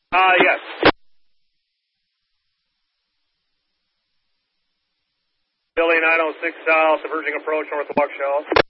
Yes. Billy 906 South, diverging approach north of Buckshell.